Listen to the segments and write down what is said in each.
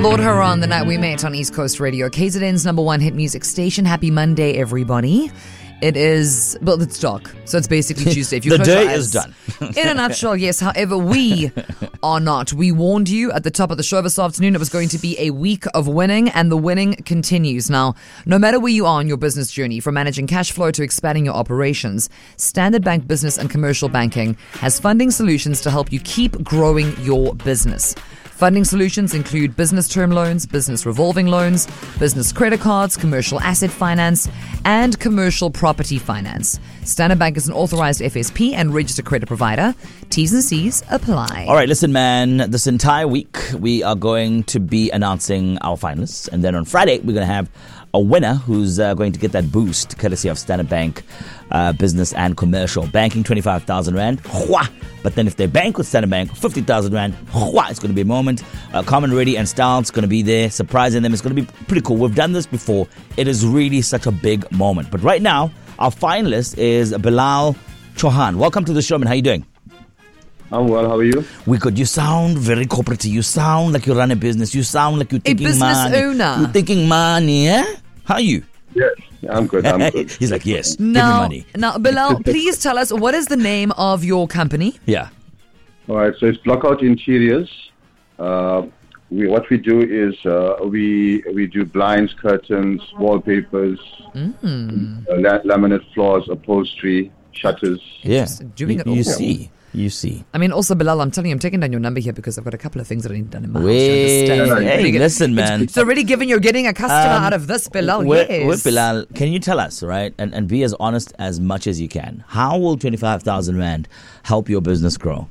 Lord Huron, The Night We Met on East Coast Radio, KZN's number one hit music station. Happy Monday, everybody. It is, well, it's dark, so it's basically Tuesday. If you the close day your eyes, is done. In a nutshell, yes. However, we are not. We warned you at the top of the show this afternoon it was going to be a week of winning, and the winning continues. Now, no matter where you are on your business journey, from managing cash flow to expanding your operations, Standard Bank Business and Commercial Banking has funding solutions to help you keep growing your business. Funding solutions include business term loans, business revolving loans, business credit cards, commercial asset finance, and commercial property finance. Standard Bank is an authorized FSP and registered credit provider. T's and C's apply. All right, listen, man. This entire week, we are going to be announcing our finalists. And then on Friday, we're going to have a winner who's going to get that boost courtesy of Standard Bank Business and Commercial Banking, 25,000 Rand. But then if they bank with Standard Bank, 50,000 Rand, it's going to be a moment. Common, Ready and Styles going to be there, surprising them. It's going to be pretty cool. We've done this before. It is really such a big moment. But right now, our finalist is Bilal Chauhan. Welcome to the show, man. How you doing? I'm well. How are you? We good. You sound very cooperative. You sound like you run a business. You sound like you're thinking money. A business owner. You're thinking money, eh? How are you? Yes, I'm good. I'm good. He's like, yes, give me money. Now, Bilal, please tell us, what is the name of your company? Yeah. All right. So it's Blockout Interiors. What we do is we do blinds, curtains, wallpapers, laminate floors, upholstery, shutters. Yes. Doing it all. You see. I mean, also, Bilal, I'm telling you, I'm taking down your number here because I've got a couple of things that I need done in my Wait, house. hey, listen, man. It's already given you're getting a customer out of this, Bilal. Yes. Bilal, can you tell us, right, and be as honest as much as you can, how will 25,000 Rand help your business grow?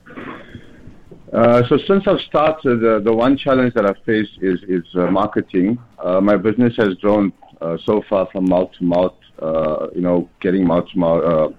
So since I've started, the one challenge that I've faced is marketing. My business has grown so far from mouth to mouth, getting mouth to mouth.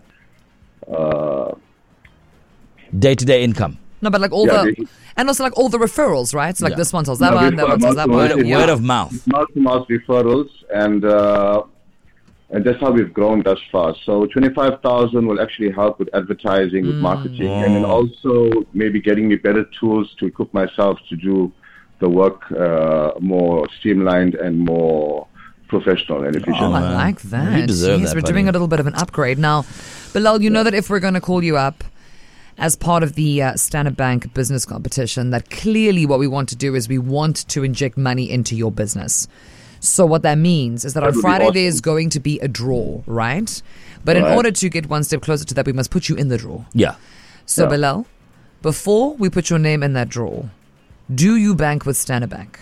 Day-to-day income. No, but like all and also like all the referrals, right? So like this one tells that one, that one tells that one. Word of mouth. Mouth-to-mouth referrals, and that's how we've grown thus far. So 25,000 will actually help with advertising, with marketing, and then also maybe getting me better tools to equip myself to do the work more streamlined and more professional and efficient. Oh, I like that. You deserve that, we're doing a little bit of an upgrade. Now, Bilal, you know that if we're going to call you up as part of the Standard Bank business competition, that clearly what we want to do is we want to inject money into your business. So what that means is that on Friday there's going to be a draw, right? But in order to get one step closer to that, we must put you in the draw. Yeah. So Bilal, before we put your name in that draw, do you bank with Standard Bank?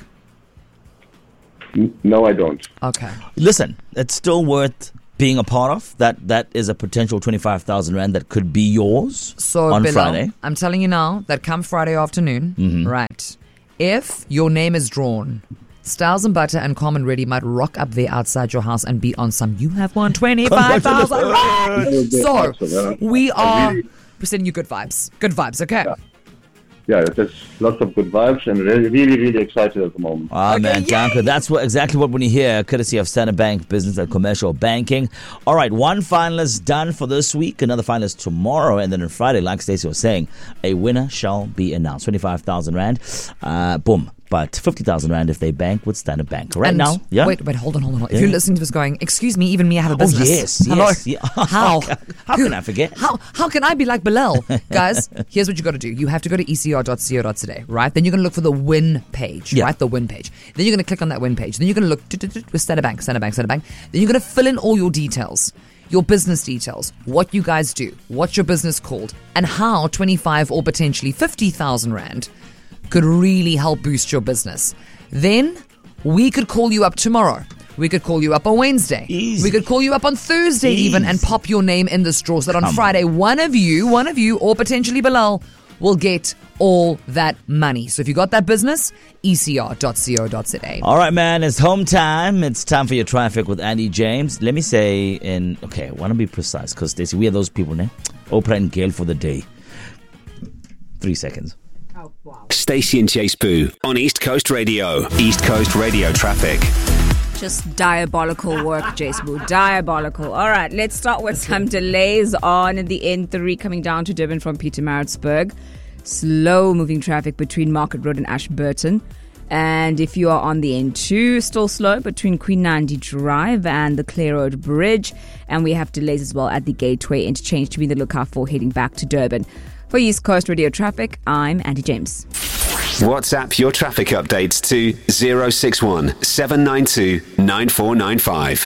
No, I don't. Okay. Listen, it's still worth being a part of. That is a potential 25,000 Rand that could be yours on Bilal, Friday. I'm telling you now that come Friday afternoon, right, if your name is drawn, Styles and Butter and Common Ready might rock up there outside your house and be on some, you have won 25,000. So we are sending you good vibes. Good vibes, okay? Yeah, there's lots of good vibes and really excited at the moment. Man, Janko, that's exactly what we hear, courtesy of Standard Bank Business and Commercial Banking. All right, one finalist done for this week, another finalist tomorrow, and then on Friday, like Stacey was saying, a winner shall be announced. 25,000 Rand, boom. But 50,000 Rand if they bank with Standard Bank. Right now, yeah? Wait, hold on. Yeah. If you're listening to this going, excuse me, even me, I have a business. Oh, yes. Hello? Yeah. How? How can I forget? How can I be like Bilal? Guys, here's what you got to do. You have to go to ecr.co.za, right? Then you're going to look for the win page, right? The win page. Then you're going to click on that win page. Then you're going to look with Standard Bank. Then you're going to fill in all your details. Your business details, what you guys do, what's your business called, and how 25 or potentially 50,000 Rand could really help boost your business. Then we could call you up tomorrow. We could call you up on Wednesday. Easy. We could call you up on Thursday even and pop your name in this draw so that on Friday, one of you, or potentially Bilal, will get all that money. So if you got that business, ecr.co.za. All right, man, it's home time. It's time for your traffic with Andy James. Let me say I want to be precise because Stacey, we are those people, ne? Oprah and Gail for the day. 3 seconds. Oh, wow. Stacey and Chase Boo on East Coast Radio. East Coast Radio traffic. Just diabolical work, Jace Boo. Diabolical. All right, let's start with some delays on the N3 coming down to Durban from Pietermaritzburg. Slow moving traffic between Market Road and Ashburton. And if you are on the N2, still slow between Queen Nandi Drive and the Clare Road Bridge. And we have delays as well at the Gateway interchange to be on the lookout for heading back to Durban. For East Coast Radio Traffic, I'm Andy James. WhatsApp your traffic updates to 061 792 9495.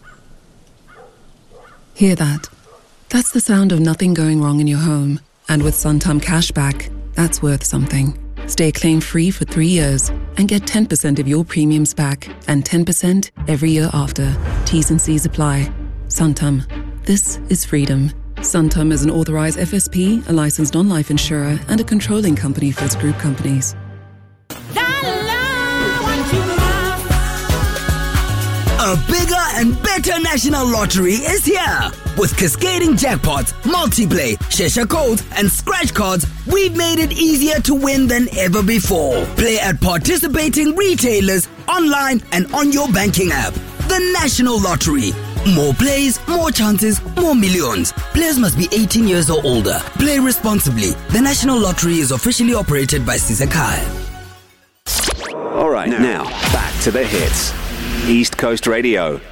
Hear that? That's the sound of nothing going wrong in your home. And with Santam Cashback, that's worth something. Stay claim-free for 3 years and get 10% of your premiums back and 10% every year after. T's and C's apply. Santam. This is freedom. Santam is an authorized FSP, a licensed non-life insurer, and a controlling company for its group companies. A bigger and better national lottery is here. With cascading jackpots, multiplay, Shesha Gold, and scratch cards, we've made it easier to win than ever before. Play at participating retailers, online, and on your banking app. The National Lottery. More plays, more chances, more millions. Players must be 18 years or older. Play responsibly. The National Lottery is officially operated by Sisakai. All right, now back to the hits. East Coast Radio.